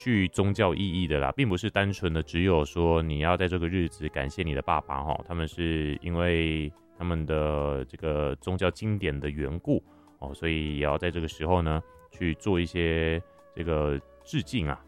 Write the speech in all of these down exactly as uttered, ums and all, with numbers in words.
具宗教意义的啦，并不是单纯的只有说你要在这个日子感谢你的爸爸哈，他们是因为他们的这个宗教经典的缘故哦，所以也要在这个时候呢去做一些这个致敬啊。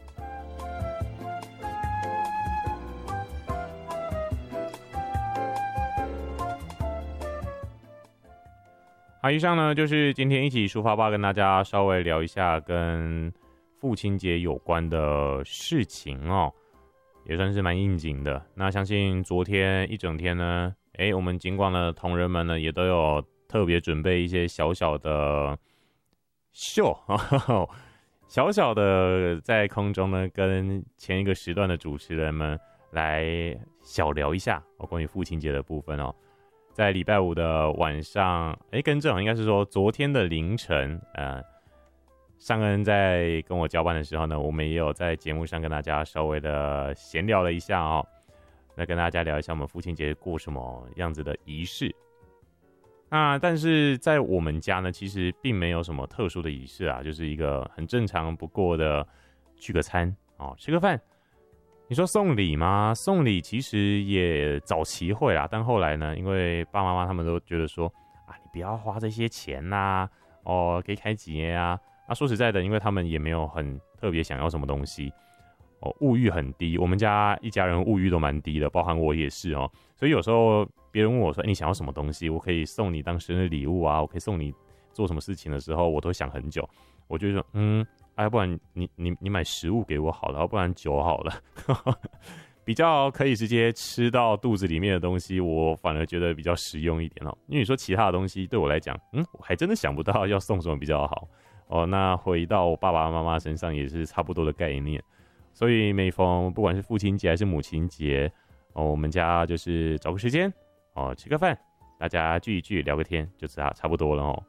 好，以上呢就是今天一起抒发吧，跟大家稍微聊一下跟父亲节有关的事情哦，也算是蛮应景的。那相信昨天一整天呢，哎，我们警广的同仁们呢也都有特别准备一些小小的秀，小小的在空中呢跟前一个时段的主持人们来小聊一下哦，关于父亲节的部分哦。在礼拜五的晚上，哎，更正应该是说昨天的凌晨，呃，尚恩在跟我交班的时候呢，我们也有在节目上跟大家稍微的闲聊了一下哦，来跟大家聊一下我们父亲节过什么样子的仪式。那但是在我们家呢，其实并没有什么特殊的仪式啊，就是一个很正常不过的聚个餐哦，吃个饭。你说送礼吗？送礼其实也早期会啦，但后来呢，因为爸爸妈妈他们都觉得说啊，你不要花这些钱呐、啊，哦，可以开节啊。那说实在的，因为他们也没有很特别想要什么东西，哦，物欲很低。我们家一家人物欲都蛮低的，包含我也是哦。所以有时候别人问我说，欸，你想要什么东西？我可以送你当生日礼物啊，我可以送你做什么事情的时候，我都想很久。我就说，嗯。哎、啊，不然你你你买食物给我好了，要不然酒好了，比较可以直接吃到肚子里面的东西，我反而觉得比较实用一点哦。因为你说其他的东西对我来讲，嗯，我还真的想不到要送什么比较好哦。那回到我爸爸妈妈身上也是差不多的概念，所以每逢不管是父亲节还是母亲节哦，我们家就是找个时间哦，吃个饭，大家聚一聚，聊个天，就差差不多了哦。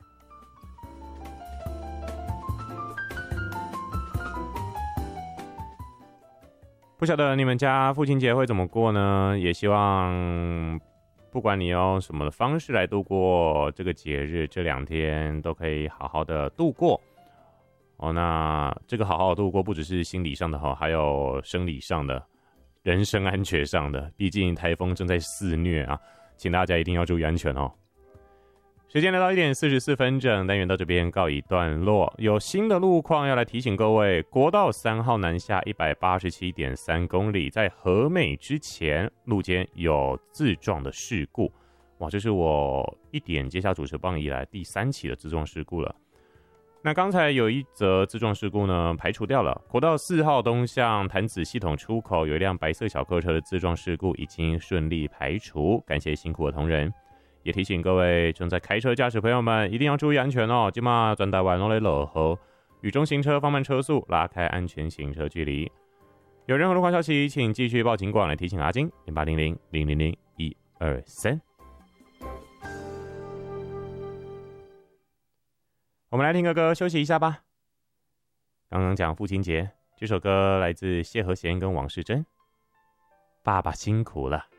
不晓得你们家父亲节会怎么过呢？也希望不管你用什么的方式来度过这个节日，这两天都可以好好的度过哦。那这个好好的度过，不只是心理上的哈，还有生理上的、人身安全上的。毕竟台风正在肆虐啊，请大家一定要注意安全哦。时间来到一点四十四分整，单元到这边告一段落。有新的路况要来提醒各位，国道三号南下一百八十七点三公里，在和美之前路间有自撞的事故。哇，这是我一点接下主持棒以来第三起的自撞事故了。那刚才有一则自撞事故呢，排除掉了。国道四号东向潭子系统出口有一辆白色小客车的自撞事故已经顺利排除，感谢辛苦的同仁。也提醒各位正在开车驾驶朋友们一定要注意安全哦。今嘛转台湾来落后，雨中行车放慢车速，拉开安全行车距离。有任何路况消息，请继续报警广来提醒阿金零八零零零零零一二三。我们来听个歌休息一下吧。刚刚讲父亲节，这首歌来自谢和弦跟王世贞。爸爸辛苦了。